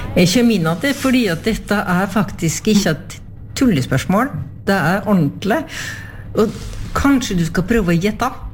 Jeg kommer inn at det fordi at dette faktisk ikke et tullespørsmål. Det ordentlig. Og kanskje du skal prøve å gjette?